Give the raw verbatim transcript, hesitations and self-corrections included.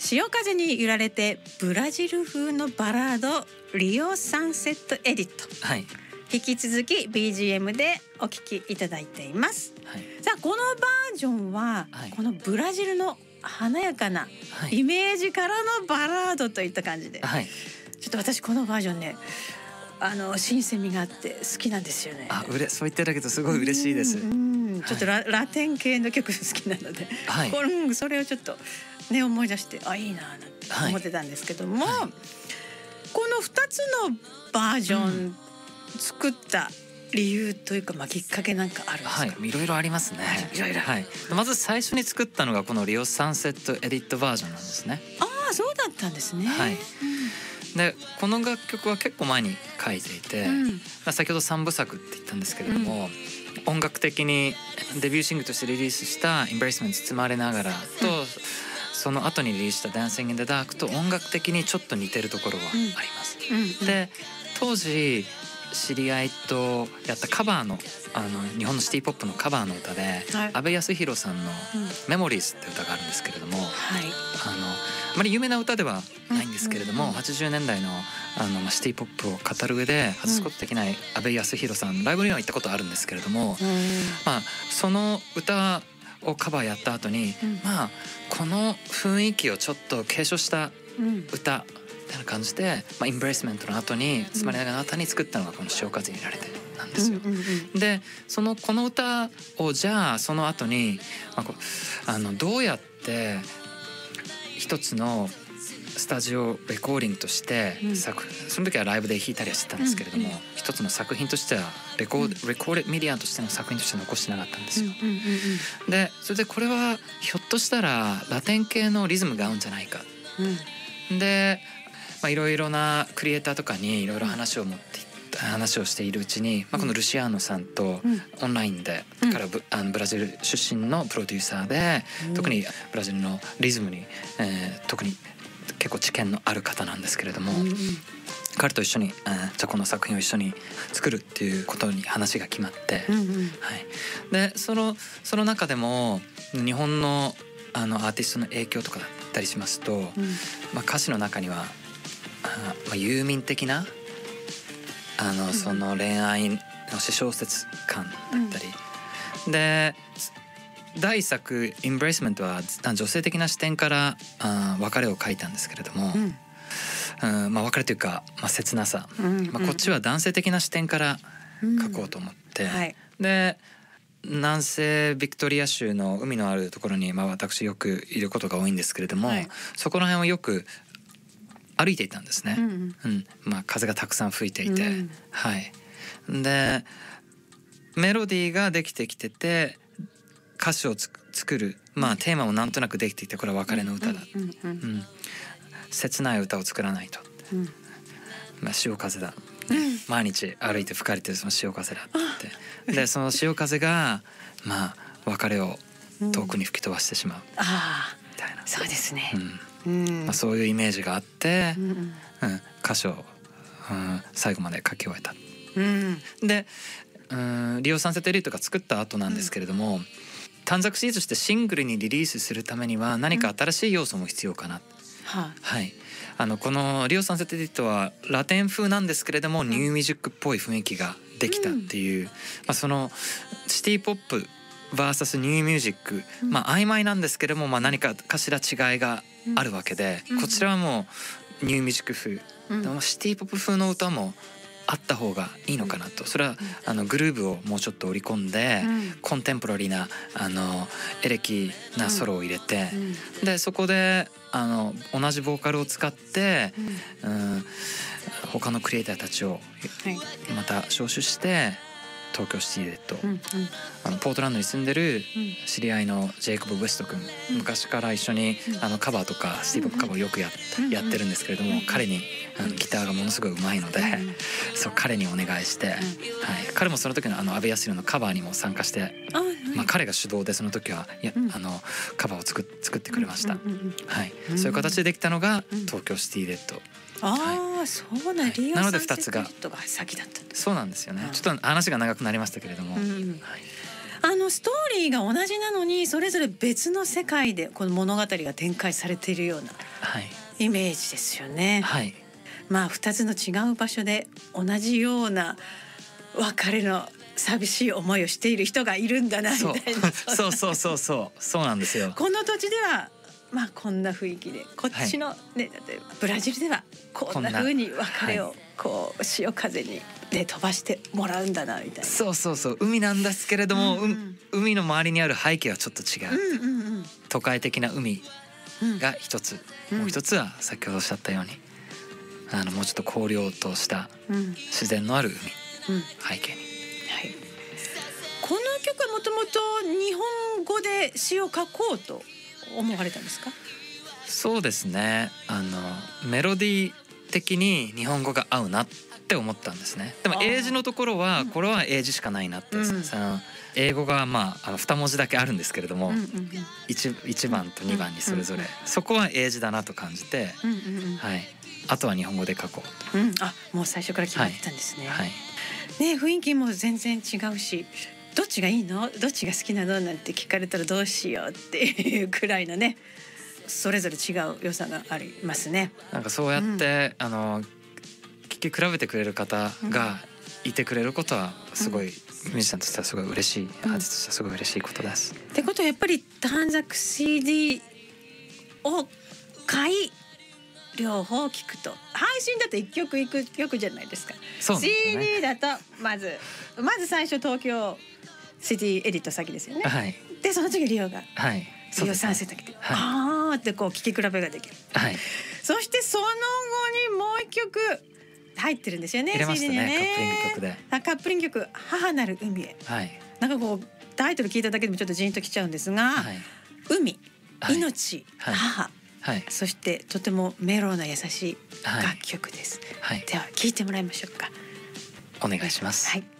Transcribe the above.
潮風に揺られてブラジル風のバラードリオサンセットエディット、 はい、 引き続き ビージーエム でお聴きいただいています、 はい、 さあこのバージョンは、はい、このブラジルの華やかなイメージからのバラードといった感じで、はい、ちょっと私このバージョンねあの新鮮味があって好きなんですよね。 あ、うれそう言っていただけるとすごい嬉しいです。 うんうん、ちょっと ラ,、はい、ラテン系の曲好きなので、はい、これそれをちょっとね思い出してあいいななんて思ってたんですけども、はいはい、このふたつのバージョン作った理由というか、まあ、きっかけなんかあるんですか？はい、 いろいろありますね。 いろいろ、 はい、まず最初に作ったのがこのリオサンセットエディットバージョンなんですね。 ああ、そうだったんですね。 はい、うん、でこの楽曲は結構前に書いていて、うん、先ほどさんぶさくって言ったんですけれども、うん、音楽的にデビューシングルとしてリリースした「Embracement 包まれながら」と、うん、その後にリリースした「Dancing in the Dark」と音楽的にちょっと似てるところはあります、うんうん、で当時知り合いとやったカバーの、あの日本のシティポップのカバーの歌で、はい、阿部康弘さんの「メモリーズ」って歌があるんですけれども、はい、あのあまり有名な歌ではないんですけれども、うんうんうん、はちじゅうねんだいの、あのシティポップを語る上で外すことできない阿部康弘さん、うん、ライブには行ったことあるんですけれども、うん、まあ、その歌をカバーやった後に、うん、まあこの雰囲気をちょっと継承した歌、うんみたいな感じで、まあ、インブレイスメントの後に包まれながら後に作ったのがこの潮風に揺られてなんですよ、うんうんうん、でそのこの歌をじゃあその後に、まあ、こあのどうやって一つのスタジオレコーディングとして作、うん、その時はライブで弾いたりはしてたんですけれども、うんうん、一つの作品としてはレコード、うん、レコーデメディアとしての作品として残してなかったんですよ、うんうんうんうん、でそれでこれはひょっとしたらラテン系のリズムが合うんじゃないか、うん、でまあ、いろいろなクリエイターとかにいろいろ話を持っていった話をしているうちに、まあ、このルシアーノさんとオンラインで、うん、からブあのブラジル出身のプロデューサーで、うん、特にブラジルのリズムに、えー、特に結構知見のある方なんですけれども、うん、彼と一緒に、えー、じゃあこの作品を一緒に作るっていうことに話が決まって、うんうん、はい、でそのその中でも日本のあのアーティストの影響とかだったりしますと、うん、まあ、歌詞の中にはあまあ、遊民的なあの、うん、その恋愛の詩小説感だったり、うん、で第一作「Embracement」は女性的な視点からあ別れを書いたんですけれども、うんうん、まあ、別れというか、まあ、切なさ、うんうん、まあ、こっちは男性的な視点から書こうと思って、うん、はい、で南西ビクトリア州の海のあるところに、まあ、私よくいることが多いんですけれども、はい、そこら辺をよく歩いていたんですね、うんうん、まあ、風がたくさん吹いていて、うん、はい、でメロディーができてきてて歌詞をつ作る、まあ、テーマもなんとなくできていてこれは別れの歌だ、うんうんうん、切ない歌を作らないと、うん、まあ、潮風だ、ね、うん、毎日歩いて吹かれてるその潮風だってでその潮風が、まあ、別れを遠くに吹き飛ばしてしまう、うん、みたいな、 そうですね、 うん、まあ、そういうイメージがあって、うんうん、歌詞を、うん、最後まで書き終えた、うん、で、うん、リオサンセットエリートが作った後なんですけれども、うん、短冊 シーディー としてシングルにリリースするためには何か新しい要素も必要かな、うん、はい、あのこのリオサンセットエリートはラテン風なんですけれども、うん、ニューミュージックっぽい雰囲気ができたっていう、うん、まあ、そのシティポップバーサス ニューミュージック、まあ曖昧なんですけれども、まあ、何かかしら違いがあるわけで、うん、こちらはもうニューミュージック風、うん、でもシティポップ風の歌もあった方がいいのかなと、それはあのグルーブをもうちょっと織り込んで、うん、コンテンポラリーなあのエレキなソロを入れて、うん、でそこであの同じボーカルを使って、うんうん、他のクリエイターたちをまた招集して東京シティレッド、うんうん、あのポートランドに住んでる知り合いのジェイコブ・ウェスト君、うん、昔から一緒にあのカバーとかシティポップカバーをよく や,、うん、やってるんですけれども、うん、彼にあのギターがものすごい上手いので、うん、そう彼にお願いして、うん、はい、彼もその時のあの阿部康弘のカバーにも参加して、まあ、彼が主導でその時はいや、うん、あのカバーを 作, 作ってくれました、うんうんうん、はい、そういう形でできたのが東京シティレッド、 ああ、はい、そうな、リオサンセットレッドが先だったんだ。 そうなんですよね。ちょっと話が長くなりましたけれども、うん、はい、 あのストーリーが同じなのにそれぞれ別の世界でこの物語が展開されているようなイメージですよね。 はい、 まあふたつの違う場所で同じような別れの寂しい思いをしている人がいるんだなみたいな。 そうそうそうそうそうなんですよ。 この土地ではまあこんな雰囲気で、こっちのね、はい、例えばブラジルではこんな風に別れをこう潮風にで飛ばしてもらうんだなみたいな。 そうそうそう、海なんですけれども、うんうん、海の周りにある背景はちょっと違う、うんうんうん、都会的な海が一つ、うん、もう一つは先ほどおっしゃったようにあのもうちょっと荒涼とした自然のある海、うん、背景に、はい、 この曲はもともと日本語で詩を書こうと思われたんですか？ そうですね、あのメロディー的に日本語が合うなって思ったんですね。でも英字のところはこれは英字しかないなって、うん、その英語がまあに文字だけあるんですけれども、うんうんうん、1, いちばんとにばんにそれぞれ、うんうんうん、そこは英字だなと感じて、うんうんうん、はい、あとは日本語で書こうと、 うん、あ、もう最初から決まってたんですね。はいはい、ね、雰囲気も全然違うし、どっちがいいの、どっちが好きなのなんて聞かれたらどうしようっていうくらいのね、それぞれ違う良さがありますね。 なんかそうやって、うん、あの聞き比べてくれる方がいてくれることはすごい、うん、ミュージシャンとしてはすごい嬉しい、アーティストとしてはすごい嬉しいことです。 ってことはやっぱり短冊 シーディー を買い両方聞くと、配信だといっきょくいく曲じゃないですか。 そうなんですよね。 シーディー だとまずまず最初東京シティエディット先ですよね。はい、でその次リオが、はい、リオさん世だけで、はい、あーってこう聞き比べができる。はい、そしてその後にもう一曲入ってるんですよね。 入れましたね、ね、カップリング曲で。 カップリング曲母なる海へ、はい、なんかこうタイトル聞いただけでもちょっとジーンときちゃうんですが、はい、海、命、はい、母、はい、そしてとてもメロウな優しい楽曲です。はい、では聴いてもらいましょうか。 お願いします。 はい。